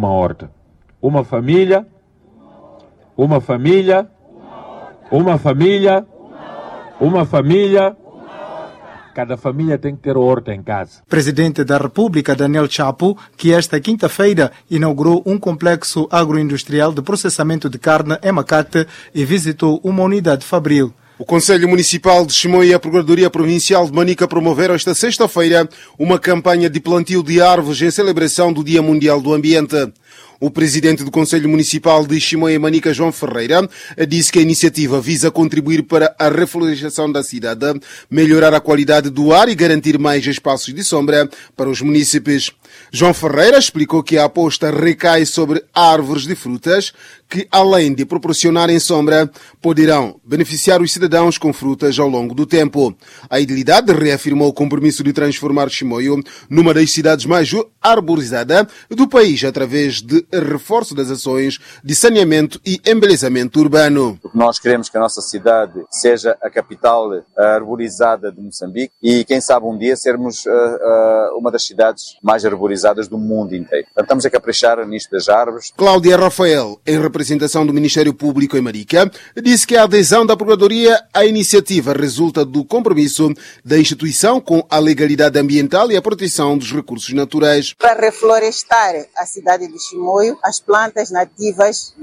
uma horta. Uma família, uma família, uma família, uma família. Cada família tem que ter horta em casa. Presidente da República, Daniel Chapo, que esta quinta-feira inaugurou um complexo agroindustrial de processamento de carne em Macate e visitou uma unidade fabril. O Conselho Municipal de Chimoio e a Procuradoria Provincial de Manica promoveram esta sexta-feira uma campanha de plantio de árvores em celebração do Dia Mundial do Ambiente. O presidente do Conselho Municipal de Chimoio e Manica, João Ferreira, disse que a iniciativa visa contribuir para a reflorestação da cidade, melhorar a qualidade do ar e garantir mais espaços de sombra para os munícipes. João Ferreira explicou que a aposta recai sobre árvores de frutas que, além de proporcionarem sombra, poderão beneficiar os cidadãos com frutas ao longo do tempo. A edilidade reafirmou o compromisso de transformar Chimoio numa das cidades mais arborizadas do país através de reforço das ações de saneamento e embelezamento urbano. Nós queremos que a nossa cidade seja a capital arborizada de Moçambique e, quem sabe, um dia sermos uma das cidades mais arborizadas do mundo inteiro. Portanto, estamos a caprichar nisto das árvores. Cláudia Rafael, em representação do Ministério Público em Marica, disse que a adesão da Procuradoria à iniciativa resulta do compromisso da instituição com a legalidade ambiental e a proteção dos recursos naturais. Para reflorestar a cidade de Chimoio, as plantas nativas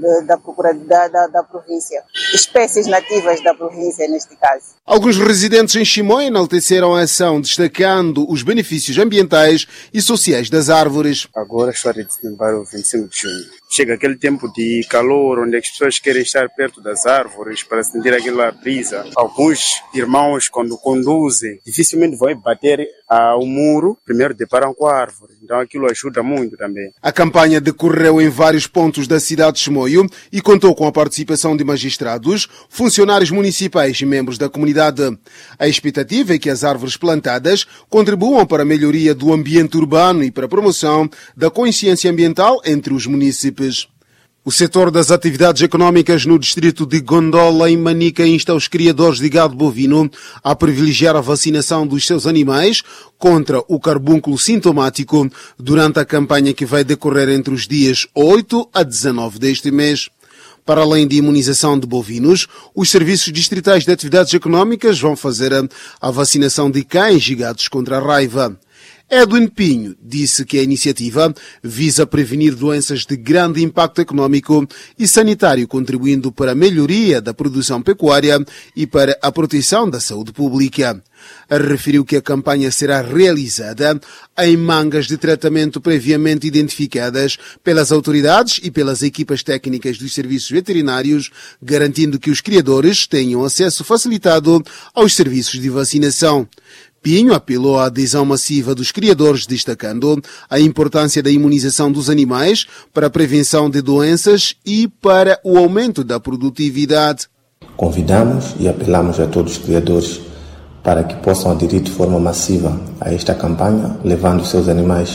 da província, espécies nativas da província neste caso. Alguns residentes em Chimoio enalteceram a ação, destacando os benefícios ambientais e sociais das árvores. Agora estou a desembarcar o 25 de junho. Chega aquele tempo de calor, onde as pessoas querem estar perto das árvores para sentir aquela brisa. Alguns irmãos, quando conduzem, dificilmente vão bater ao muro, primeiro deparam com a árvore. Então aquilo ajuda muito também. A campanha decorreu em vários pontos da cidade de Chimoio e contou com a participação de magistrados, funcionários municipais e membros da comunidade. A expectativa é que as árvores plantadas contribuam para a melhoria do ambiente urbano e para a promoção da consciência ambiental entre os munícipes. O setor das atividades económicas no distrito de Gondola, em Manica, insta os criadores de gado bovino a privilegiar a vacinação dos seus animais contra o carbúnculo sintomático durante a campanha que vai decorrer entre os dias 8 a 19 deste mês. Para além de imunização de bovinos, os serviços distritais de atividades económicas vão fazer a vacinação de cães e gatos contra a raiva. Edwin Pinho disse que a iniciativa visa prevenir doenças de grande impacto económico e sanitário, contribuindo para a melhoria da produção pecuária e para a proteção da saúde pública. Referiu que a campanha será realizada em mangas de tratamento previamente identificadas pelas autoridades e pelas equipas técnicas dos serviços veterinários, garantindo que os criadores tenham acesso facilitado aos serviços de vacinação. Pinho apelou à adesão massiva dos criadores, destacando a importância da imunização dos animais para a prevenção de doenças e para o aumento da produtividade. Convidamos e apelamos a todos os criadores para que possam aderir de forma massiva a esta campanha, levando seus animais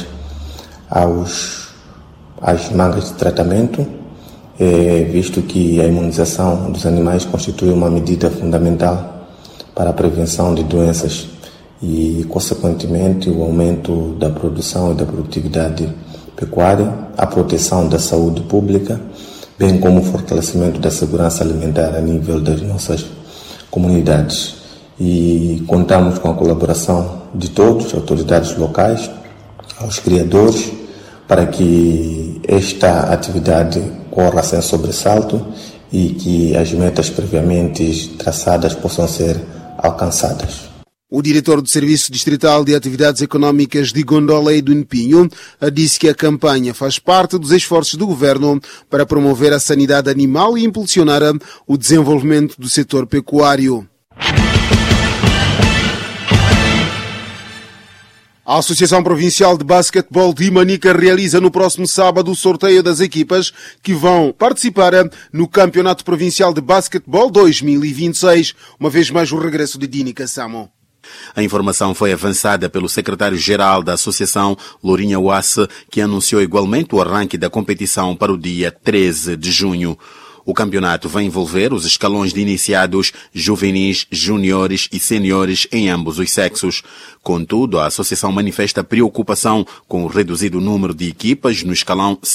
às mangas de tratamento, visto que a imunização dos animais constitui uma medida fundamental para a prevenção de doenças e, consequentemente, o aumento da produção e da produtividade pecuária, a proteção da saúde pública, bem como o fortalecimento da segurança alimentar a nível das nossas comunidades. E contamos com a colaboração de todos, autoridades locais, aos criadores, para que esta atividade corra sem sobressalto e que as metas previamente traçadas possam ser alcançadas. O diretor do Serviço Distrital de Atividades Económicas de Gondola, Edwin Pinho, disse que a campanha faz parte dos esforços do governo para promover a sanidade animal e impulsionar o desenvolvimento do setor pecuário. A Associação Provincial de Basquetebol de Manica realiza no próximo sábado o sorteio das equipas que vão participar no Campeonato Provincial de Basquetebol 2026. Uma vez mais o regresso de Dini Kassamo. A informação foi avançada pelo secretário-geral da Associação, Lourinha Wasse, que anunciou igualmente o arranque da competição para o dia 13 de junho. O campeonato vai envolver os escalões de iniciados, juvenis, juniores e seniores em ambos os sexos. Contudo, a associação manifesta preocupação com o reduzido número de equipas no escalão